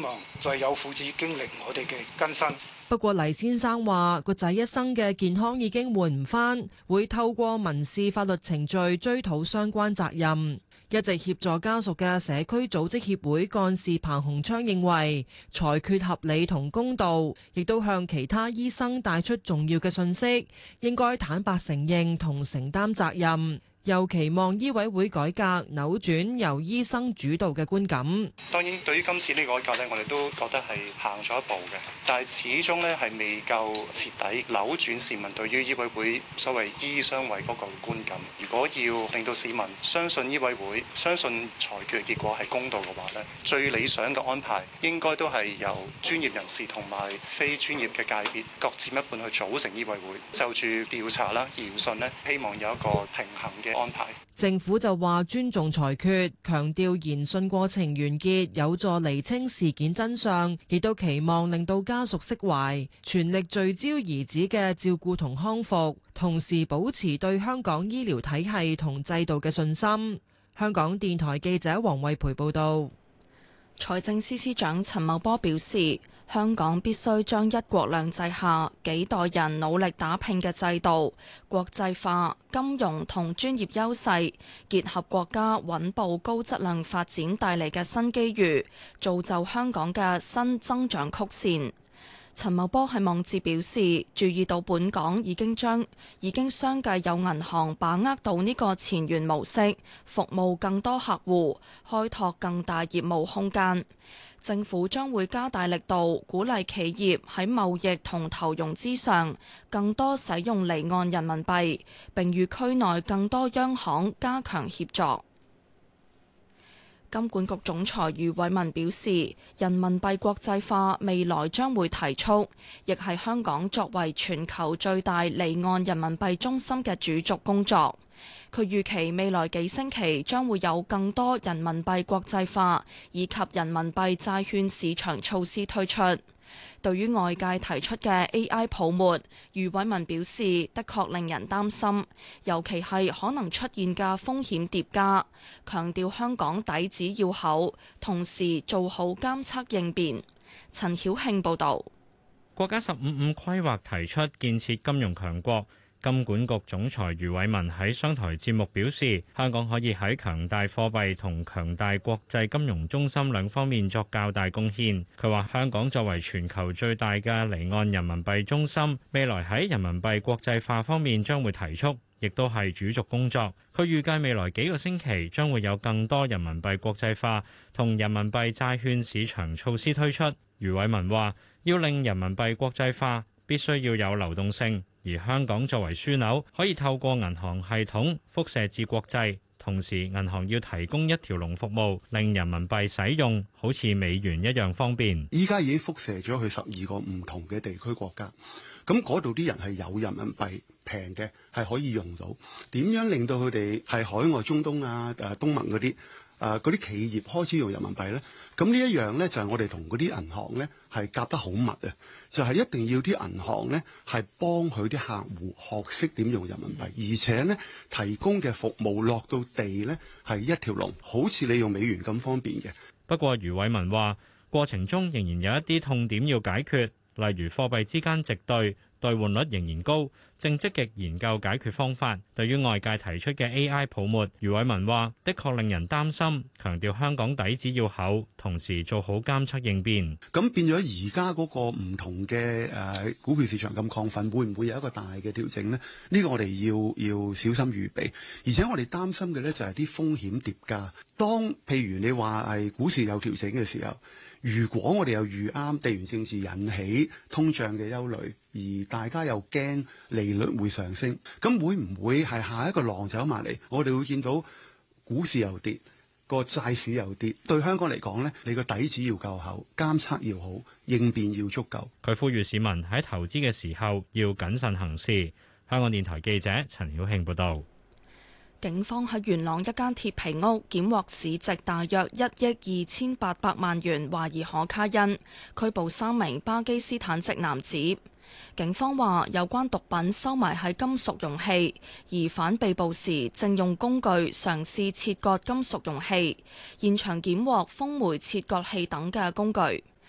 望再有父子經歷我哋嘅更新。 不過黎先生話個仔一生嘅健康已經換唔返，會透過民事法律程序追討相關責任。一直協助家屬嘅社區組織協會幹事彭鴻昌認為裁決合理同公道，亦都向其他醫生帶出重要嘅訊息，應該坦白承認同承擔責任。又期望醫委會改革扭轉由醫生主導嘅觀感。 當然，對於今次呢個改革呢，我哋都覺得係行咗一步嘅，但係始終呢係未夠徹底扭轉市民對於醫委會所謂醫相衛嗰個觀感。如果要令到市民相信醫委會、相信裁決結果係公道嘅話呢，最理想嘅安排應該都係由專業人士同埋非專業嘅界別各佔一半去組成醫委會，就住調查啦、研訊呢，希望有一個平衡嘅安排。 政府就話尊重裁決，強調研訊過程完結有助釐清事件真相，亦都期望令到家屬釋懷，全力聚焦兒子嘅照顧同康復，同時保持對香港醫療體系同制度嘅信心。香港電台記者黃慧培報道。 財政司司長陳茂波表示，香港必須將一國兩制下幾代人努力打拼嘅制度、國際化、金融同專業優勢，結合國家穩步高質量發展帶嚟嘅新機遇，造就香港嘅新增長曲線。陳茂波喺網誌表示，注意到本港已經相繼有銀行把握到呢個前沿模式，服務更多客戶，開拓更大業務空間。政府將會加大力度，鼓勵企業喺貿易同投融資上更多使用離岸人民幣，並與區內更多央行加強協作。金管局總裁余偉文表示，人民幣國際化未來將會提速，亦係香港作為全球最大離岸人民幣中心嘅主軸工作。佢預期未來幾星期將會有更多人民幣國際化以及人民幣債券市場措施推出。對於外界提出嘅 AI 泡沫，余偉文表示，的確令人擔心，尤其係可能出現嘅風險疊加，強調香港底子要厚，同時做好監測應變。陳曉慶報導。 國家15+5規劃提出建設金融強國。金管局總裁余偉文喺商台節目表示，香港可以喺強大貨幣同強大國際金融中心兩方面作較大貢獻。佢話香港作為全球最大嘅離岸人民幣中心，未來喺人民幣國際化方面將會提速，亦都係主軸工作。佢預計未來幾個星期將會有更多人民幣國際化同人民幣債券市場措施推出。余偉文話，要令人民幣國際化，必須要有流動性。而香港作為樞紐，可以透過銀行系統輻射至國際，同時銀行要提供一條龍服務，令人民幣使用好似美元一樣方便。 依家已經輻射咗去12個唔同嘅地區國家，咁嗰度啲人係有人民幣平嘅，係可以用到。點樣令到佢哋係海外中東啊、東盟嗰啲企業開始用人民幣呢？咁呢一樣呢，就係我哋同嗰啲銀行呢係夾得好密啊！就係一定要啲銀行呢係幫佢啲客戶學識點用人民幣，而且呢提供嘅服務落到地呢係一條龍，好似你用美元咁方便嘅。 不過余偉文話，過程中仍然有一啲痛點要解決，例如貨幣之間直兌兌換率仍然高，正積極研究解決方法。對於外界提出嘅 AI 泡沫，余偉文話的確令人擔心，強調香港底子要厚，同時做好監測應變。 咁變咗而家嗰個唔同嘅股票市場咁亢奮，會唔會有一個大嘅調整呢？呢個我哋要小心預備，而且我哋擔心嘅呢就係啲風險疊加。當譬如你話係股市有調整嘅時候，如果我哋又預啱地緣政治引起通脹嘅憂慮，而大家又驚利率會上升，咁會唔會係下一個浪走埋嚟？我哋會見到股市又跌，個債市又跌。對香港嚟講呢，你個底子要夠厚，監測要好，應變要足夠。 佢呼籲市民喺投資嘅時候要謹慎行事。香港電台記者陳曉慶報導。 警方喺元朗一間鐵皮屋檢獲市值大約1億2800萬元懷疑可卡因，拘捕3名巴基斯坦籍男子。警方話有關毒品收埋喺金屬容器，疑犯被捕時正用工具嘗試切割金屬容器，現場檢獲風煤切割器等嘅工具。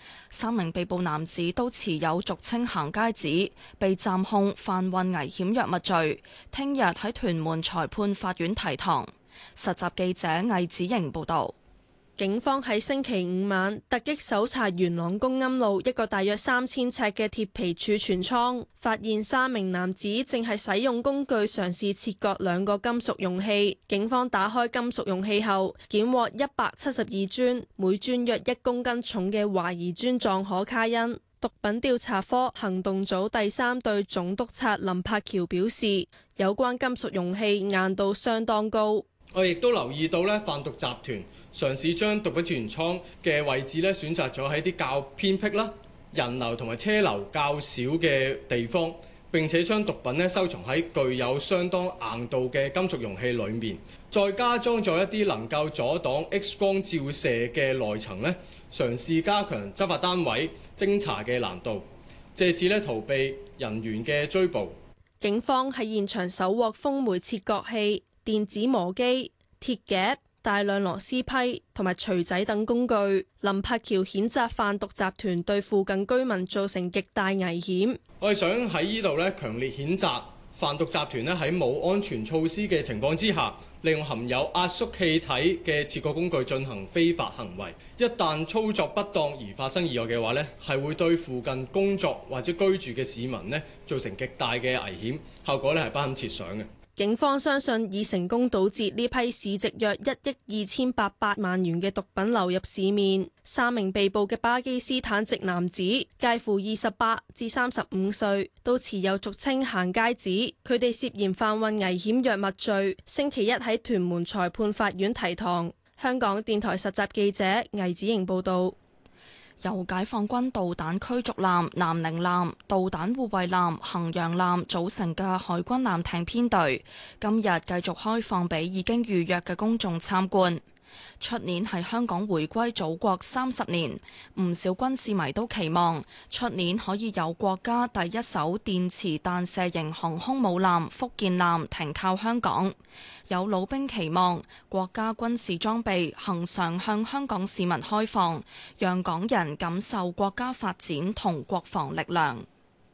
3名被捕男子都持有俗稱行街紙，被暫控販運危險藥物罪，聽日喺屯門裁判法院提堂。實習記者魏子瑩報導。 警方喺星期五晚突擊搜查元朗公庵路一個大約3000尺嘅鐵皮儲存倉，發現3名男子正係使用工具嘗試切割2個金屬容器。警方打開金屬容器後，檢獲172磚，每磚約1公斤重嘅懷疑磚狀可卡因。毒品調查科行動組第3隊總督察林柏橋表示，有關金屬容器硬度相當高。 我亦都留意到咧，販毒集團嘗試將毒品儲存倉嘅位置咧選擇咗喺啲較偏僻啦、人流同埋車流較少嘅地方，並且將毒品咧收藏喺具有相當硬度嘅金屬容器裡面，再加裝咗一啲能夠阻擋 X 光照射嘅內層咧，嘗試加強執法單位偵查嘅難度，藉此咧逃避人員嘅追捕。 警方喺現場搜獲風煤切割器、電子磨機、鐵夾、大量螺絲批同埋錘仔等工具。林柏橋譴責販毒集團對附近居民造成極大危險。我哋想喺呢度咧強烈譴責販毒集團咧喺冇安全措施嘅情況之下，利用含有壓縮氣體嘅切割工具進行非法行為。一旦操作不當而發生意外嘅話咧，係會對附近工作或者居住嘅市民咧造成極大嘅危險，後果咧係不堪設想嘅。警方相信已成功堵截呢批市值約1億2800萬元嘅毒品流入市面。3名被捕嘅巴基斯坦籍男子介乎28至35歲，都持有俗稱行街紙。佢哋涉嫌販運危險藥物罪，星期一喺屯門裁判法院提堂。香港電台實習記者魏子瑩報道。 由解放軍導彈驅逐艦、南寧艦、導彈護衛艦、衡陽艦組成嘅海軍艦艇編隊，今日繼續開放俾已經預約嘅公眾參觀。出年係香港回歸祖國30年，唔少軍事迷都期望出年可以有國家第一艘電磁彈射型航空母艦福建艦停靠香港。有老兵期望國家軍事裝備恆常向香港市民開放，讓港人感受國家發展同國防力量。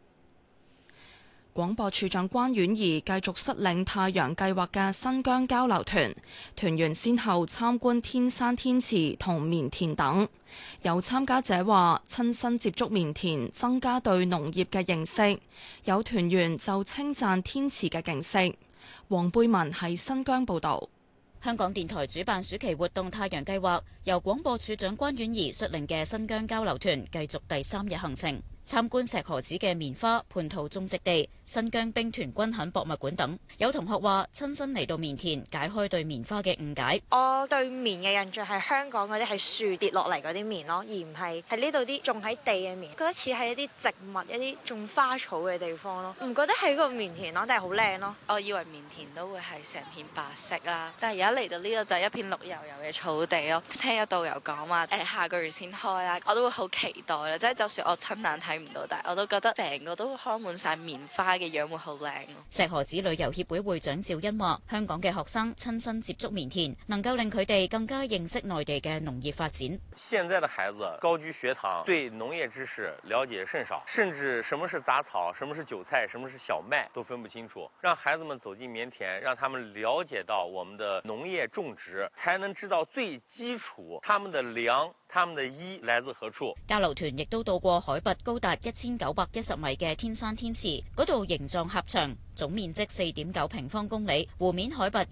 廣播處長關婉儀繼續率領太陽計劃嘅新疆交流團，團員先後參觀天山天池同棉田等。有參加者話親身接觸棉田，增加對農業嘅認識。有團員就稱讚天池嘅景色。黃貝文喺新疆報導。 香港電台主辦暑期活動太陽計劃，由廣播處長關婉儀率領嘅新疆交流團繼續第3日行程。參觀石河子嘅棉花蟠桃種植地、新疆兵團軍墾博物館等。有同學話親身嚟到棉田，解開對棉花嘅誤解。 我對棉嘅印象係香港嗰啲係樹跌落嚟嗰啲棉咯，而唔係喺呢度啲種喺地嘅棉。覺得似係一啲植物、一啲種花草嘅地方咯，唔覺得係個棉田咯，但係好靚咯。 我以為棉田都會係成片白色啦，但係而家嚟到呢度就係一片綠油油嘅草地咯。聽咗導遊講話下個月先開啦，我都會好期待啦。即係就算我親眼睇唔到，但係我都覺得成個都開滿晒棉花嘅樣會好靚咯。 石河子旅遊協會會長趙欣話：香港嘅學生親身接觸棉田，能夠令佢哋更加認識內地嘅農業發展。 現在的孩子高居學堂，對農業知識了解甚少，甚至什麼是雜草、什麼是韭菜、什麼是小麥都分不清楚。讓孩子們走進棉田，讓他們了解到我們的農業種植，才能知道最基礎他們的糧、他們的衣來自何處。 交流團亦都到過海拔高達1910米嘅天山天池，嗰度形狀狹長，總面積4.9平方公里，湖面海拔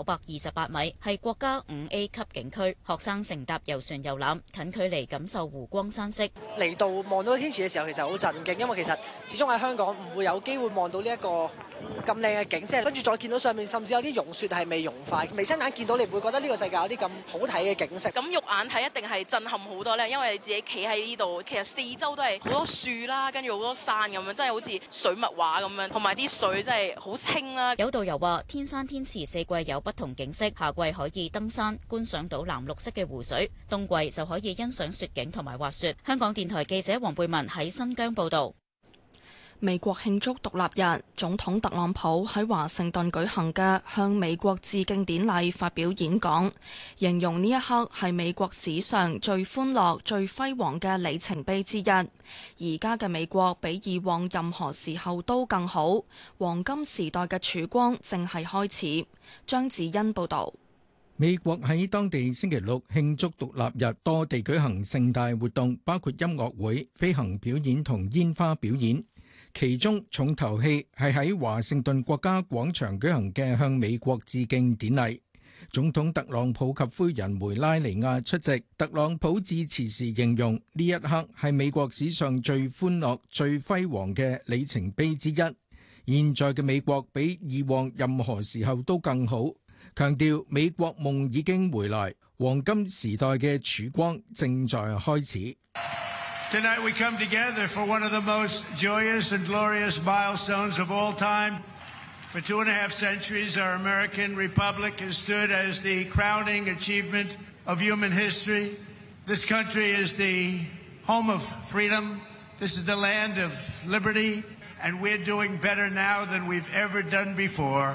1928米，係國家5A 級景區。學生乘搭遊船遊覽，近距離感受湖光山色。 嚟到望到天池嘅時候，其實好震驚，因為其實始終喺香港唔會有機會望到呢一個咁靚嘅景色，跟住再見到上面甚至有啲融雪係未融化，未親眼見到你唔會覺得呢個世界有啲咁好睇嘅景色。 咁肉眼睇一定係震撼好多咧，因為你自己企喺呢度，其實四周都係好多樹啦，跟住好多山咁樣，真係好似水墨畫咁樣，同埋啲水真係好清啦。 有導遊話：天山天池4季有不同景色，夏季可以登山觀賞到藍綠色嘅湖水，冬季就可以欣賞雪景同埋滑雪。香港電台記者黃貝文喺新疆報導。 美國慶祝獨立日，總統特朗普喺華盛頓舉行嘅向美國致敬典禮發表演講，形容呢一刻係美國史上最歡樂、最輝煌嘅里程碑之一。而家嘅美國比以往任何時候都更好，黃金時代嘅曙光正係開始。張子欣報導。 美國喺當地星期六慶祝獨立日，多地舉行盛大活動，包括音樂會、飛行表演同煙花表演。其中重頭戲係喺華盛頓國家廣場舉行嘅向美國致敬典禮。總統特朗普及夫人梅拉尼亞出席。特朗普致辭時形容呢一刻係美國史上最歡樂、最輝煌嘅里程碑之一。現在嘅美國比以往任何時候都更好，強調美國夢已經回來，黃金時代嘅曙光正在開始。 Tonight we come together for one of the most joyous and glorious milestones of all time. For 2.5 centuries, our American republic has stood as the crowning achievement of human history. This country is the home of freedom. This is the land of liberty, and we're doing better now than we've ever done before.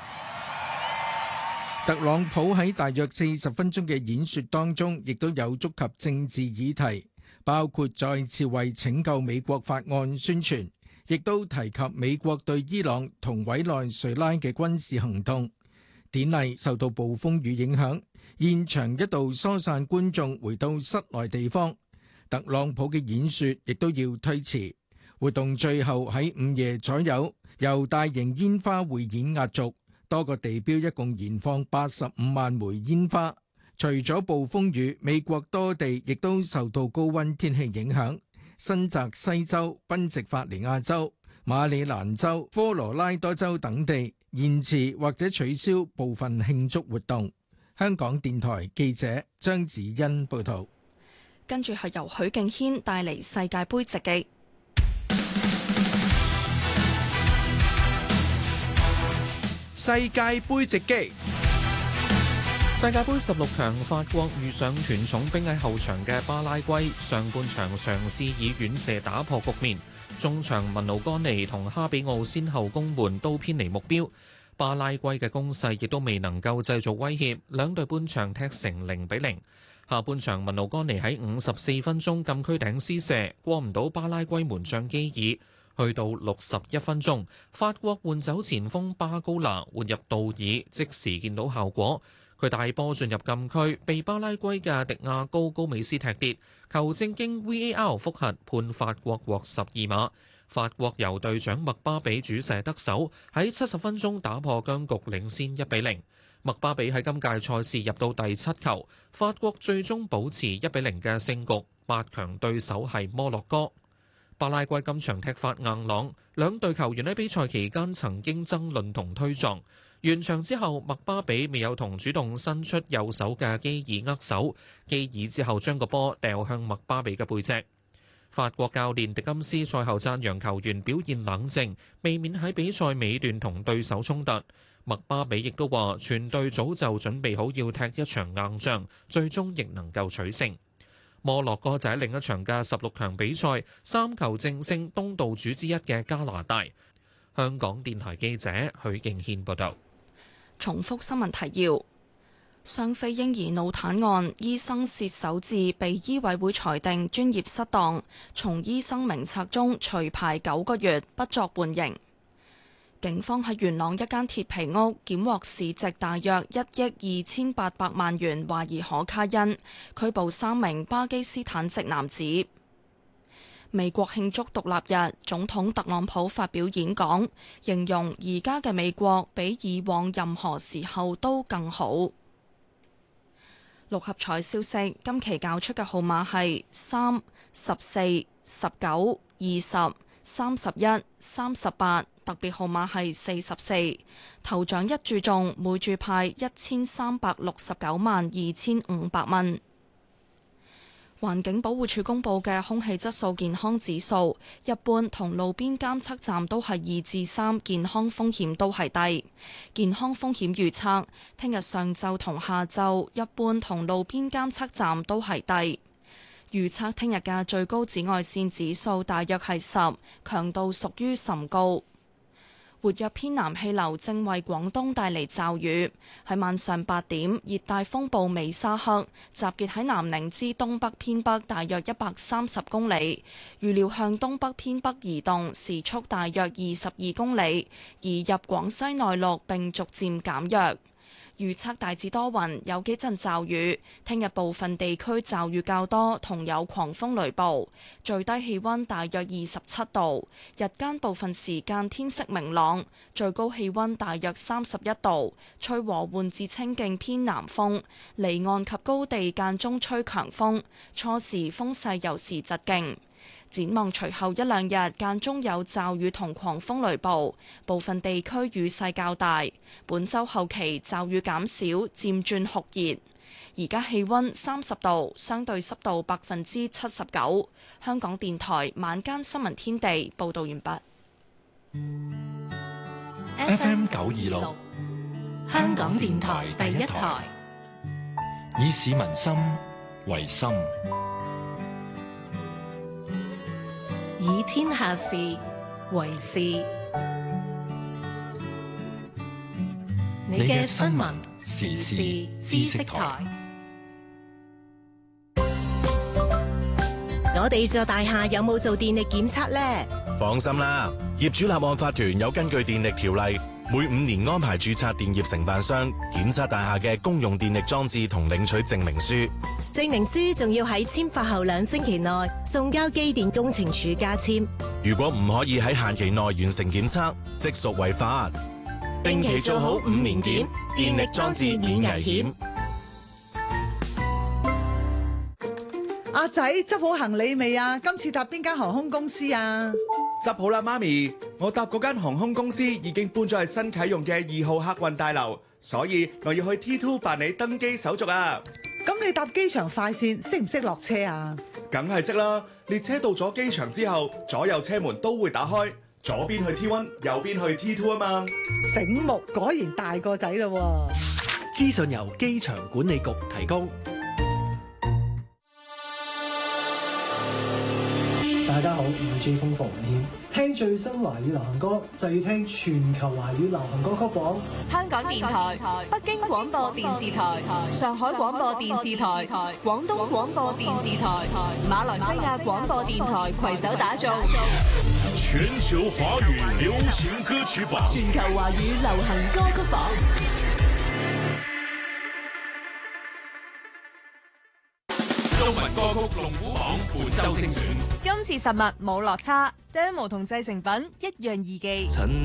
特朗普喺大約40分鐘嘅演說當中，亦都有觸及政治議題，包括再次為拯救美國法案宣傳，亦都提及美國對伊朗同委內瑞拉嘅軍事行動。典禮受到暴風雨影響，現場一度疏散觀眾回到室內地方。特朗普嘅演說亦都要推遲。活動最後喺午夜左右由大型煙花匯演壓軸，多個地標一共燃放85萬枚煙花。除咗暴風雨，美國多地亦都受到高溫天氣影響。新澤西州、賓夕法尼亞州、馬里蘭州、科羅拉多州等地延遲或者取消部分慶祝活動。香港電台記者張子欣報道。 跟住係由許敬軒帶嚟世界盃直擊。 世界盃直擊。世界盃16強，法國遇上團重兵喺後場嘅巴拉圭，上半場嘗試以遠射打破局面，中場文奴干尼同哈比奧先後攻門都偏離目標，巴拉圭嘅攻勢亦都未能夠製造威脅，兩隊半場踢成0-0。下半場文奴干尼喺54分鐘禁區頂施射，過唔到巴拉圭門將基爾，去到61分鐘，法國換走前鋒巴高拿，換入道爾，即時見到效果。佢大波進入禁區，被巴拉圭嘅迪亞高美斯踢跌，球證經 VAR 複核判法國獲12碼。法國由隊長麥巴比主射得手，喺70分鐘打破僵局，領先1-0。麥巴比喺今屆賽事入到第7球，法國最終保持1-0嘅勝局。8強對手係摩洛哥。巴拉圭今場踢法硬朗，兩隊球員喺比賽期間曾經爭論同推撞。完場之後，麥巴比未有同主動伸出右手嘅基爾握手，基爾之後將個波掉向麥巴比嘅背脊。法國教練迪金斯賽後讚揚球員表現冷靜，避免喺比賽尾段同對手衝突。麥巴比亦都話，全隊早就準備好要踢一場硬仗，最終亦能夠取勝。摩洛哥就喺另一場嘅16強比賽3球淨勝東道主之一嘅加拿大。香港電台記者許敬軒報道。 重複新聞提要：雙非嬰兒腦癱案，醫生薛守志被醫委會裁定專業失當，從醫生名冊中除牌9個月，不作判刑。警方喺元朗一間鐵皮屋檢獲市值大約1億2800萬元懷疑可卡因，拘捕3名巴基斯坦籍男子。美國慶祝獨立日，總統特朗普發表演講，形容而家嘅美國比以往任何時候都更好。六合彩消息，今期攪出嘅號碼係3、14、19、20、31、38，特別號碼係44。頭獎一注中，每注派13692500蚊。環境保護署公布嘅空氣質素健康指數，一般同路邊監測站都係2至3，健康風險都係低。健康風險預測，聽日上晝同下晝，一般同路邊監測站都係低。 預測聽日嘅最高紫外線指數大約係10，強度屬於甚高。活躍偏南氣流正為廣東帶嚟驟雨。喺晚上8點，熱帶風暴美沙克集結喺南寧之東北偏北大約130公里，預料向東北偏北移動，時速大約22公里，移入廣西內陸並逐漸減弱。預測大致多雲，有幾陣驟雨。聽日部分地區驟雨較多，同有狂風雷暴。最低氣溫大約27度，日間部分時間天色明朗，最高氣溫大約31度，吹和緩至清勁偏南風，離岸及高地間中吹強風，初時風勢有時疾勁。展望隨後一兩日間中有驟雨同狂風雷暴，部分地區雨勢較大。本週後期驟雨減少，漸轉酷熱。而家氣溫30度，相對濕度79%。香港電台晚間新聞天地報道完畢。 FM 926，香港電台第一台，以市民心為心， 以天下事為事。你嘅新聞時事知識台。 我哋座大廈有冇做電力檢測呢？ 放心啦，業主立案法團有根據電力條例，每5年安排註冊電業承辦商檢測大廈嘅公用電力裝置同領取證明書。 證明書仲要喺簽發後2星期內送交機電工程署加簽。 如果唔可以喺限期內完成檢測，即屬違法。定期做好5年檢，電力裝置免危險。 阿仔執好行李未啊？今次搭邊間航空公司啊？ 執好啦，媽咪，我搭嗰間航空公司已經搬咗去新啟用嘅2號客運大樓，所以我要去 T2 辦理登機手續啊。 咁你搭機場快線識唔識落車啊？ 梗係識啦，列車到咗機場之後，左右車門都會打開，左邊去 T1，右邊去 T2 啊嘛。 醒目，果然大個仔啦喎。 資訊由機場管理局提供。 大家好，我係 J 風馮謙。聽最新華語流行歌就要聽全球華語流行歌曲榜。 香港電台、北京廣播電視台、上海廣播電視台、廣東廣播電視台、馬來西亞廣播電台攜手打造全球華語流行歌曲榜。 全球華語流行歌曲榜。 中文歌曲龍虎榜本周精選。 今次實物冇落差 ，demo 同製成品一樣易記。